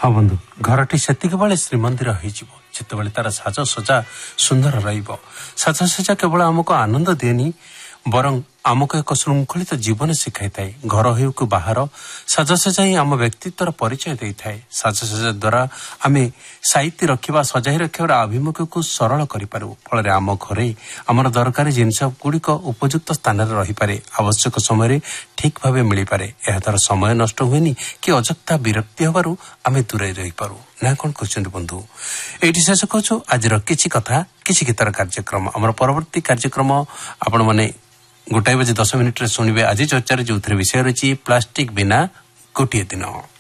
हाँ बंधु घरटी सेतिके बेले श्रीमंदिर होइजिवो जेतेबेले तार साजसजा सुंदर रहिबो। साजसजा केवल आमको आनंद दिएनी बरं आमको एक श्रृंखलित जीवन शिखाई थाए। घर हेउ कि बाहर साजसजा ही आम व्यक्तित्वर परिचय दे थाए। साजसजा द्वारा आमे साहित्य रखिबा सजाई रखिबार अभिमुख को सरल करिपारू। फल आम घरे आमर दरकारी जिनस गुड़िक उपयुक्त स्थान में रहीपे। आवश्यक समय ठीक भाव मिल पारे। यह द्वारा समय नष्ट हुएनी कि अजक्ता विरक्ति हबारू आमे दूरे रहीपारू ना। कौन कहते बंधु ये शेष कहूँ आज किसी कथा किसी गीतर कार्यक्रम आमर परवर्ती कार्यक्रम आपण मैंने 1:10 शुणवे। आज चर्चा जो विषय रही प्लास्टिक बिना गोटे दिन।